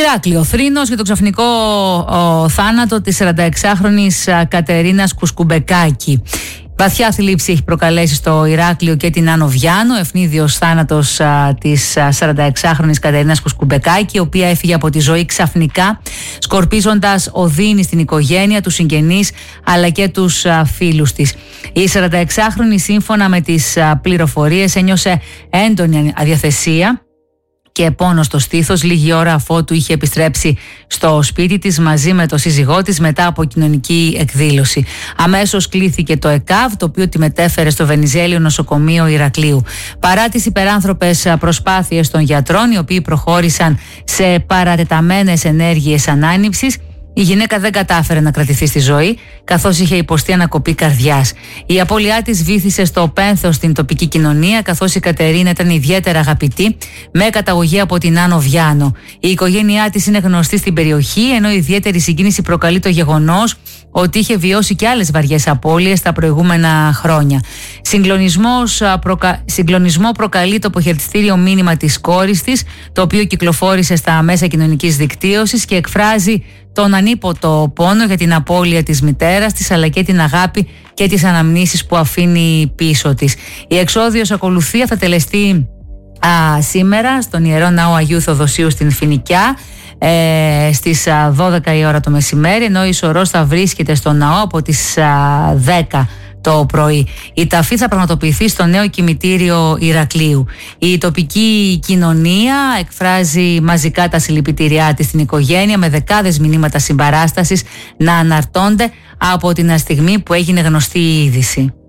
Ηράκλειο, θρήνος για το ξαφνικό θάνατο της 46χρονης Κατερίνας Κουσκουμπεκάκη. Βαθιά θλίψη έχει προκαλέσει στο Ηράκλειο και την Άνω Βιάνο, ευνίδιος θάνατος της 46χρονης Κατερίνας Κουσκουμπεκάκη, η οποία έφυγε από τη ζωή ξαφνικά, σκορπίζοντας οδύνη στην οικογένεια, τους συγγενείς αλλά και τους φίλους της. Η 46χρονη, σύμφωνα με τις πληροφορίες, ένιωσε έντονη αδιαθεσία και πόνο στο στήθος λίγη ώρα αφότου είχε επιστρέψει στο σπίτι της μαζί με το σύζυγό της μετά από κοινωνική εκδήλωση. Αμέσως κλήθηκε το ΕΚΑΒ, το οποίο τη μετέφερε στο Βενιζέλιο Νοσοκομείο Ηρακλείου. Παρά τις υπεράνθρωπες προσπάθειες των γιατρών, οι οποίοι προχώρησαν σε παρατεταμένες ενέργειες ανάνυψης, η γυναίκα δεν κατάφερε να κρατηθεί στη ζωή, καθώς είχε υποστεί ανακοπή καρδιάς. Η απώλειά της βύθισε στο πένθος στην τοπική κοινωνία, καθώς η Κατερίνα ήταν ιδιαίτερα αγαπητή, με καταγωγή από την Άνω Βιάνο. Η οικογένειά της είναι γνωστή στην περιοχή, ενώ ιδιαίτερη συγκίνηση προκαλεί το γεγονός ότι είχε βιώσει και άλλες βαριές απώλειες τα προηγούμενα χρόνια. Συγκλονισμό προκαλεί το αποχαιρετιστήριο μήνυμα της κόρης της, το οποίο κυκλοφόρησε στα μέσα κοινωνικής δικτύωσης και εκφράζει τον ανίποτο πόνο για την απώλεια της μητέρας της, αλλά και την αγάπη και τις αναμνήσεις που αφήνει πίσω της. Η εξόδιος ακολουθία θα τελεστεί σήμερα στον Ιερό Ναό Αγίου Θεοδοσίου στην Φοινικιά στις 12 η ώρα το μεσημέρι, ενώ η σωρός θα βρίσκεται στο ναό από τις 10 το πρωί. Η ταφή θα πραγματοποιηθεί στο νέο κημητήριο Ηρακλείου. Η τοπική κοινωνία εκφράζει μαζικά τα συλληπιτήριά της στην οικογένεια, με δεκάδες μηνύματα συμπαράστασης να αναρτώνται από την στιγμή που έγινε γνωστή η είδηση.